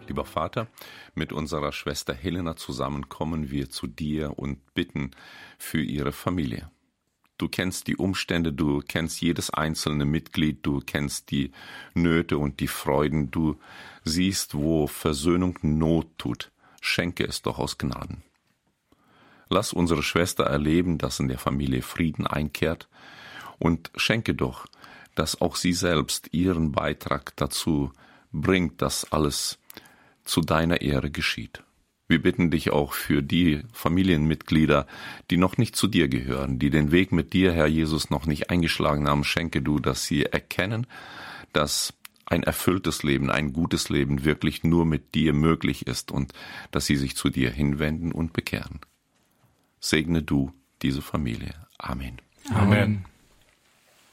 Lieber Vater, mit unserer Schwester Helena zusammen kommen wir zu dir und bitten für ihre Familie. Du kennst die Umstände, du kennst jedes einzelne Mitglied, du kennst die Nöte und die Freuden, du siehst, wo Versöhnung Not tut. Schenke es doch aus Gnaden. Lass unsere Schwester erleben, dass in der Familie Frieden einkehrt, und schenke doch, dass auch sie selbst ihren Beitrag dazu bringt, dass alles zu deiner Ehre geschieht. Wir bitten dich auch für die Familienmitglieder, die noch nicht zu dir gehören, die den Weg mit dir, Herr Jesus, noch nicht eingeschlagen haben. Schenke du, dass sie erkennen, dass ein erfülltes Leben, ein gutes Leben wirklich nur mit dir möglich ist und dass sie sich zu dir hinwenden und bekehren. Segne du diese Familie. Amen. Amen.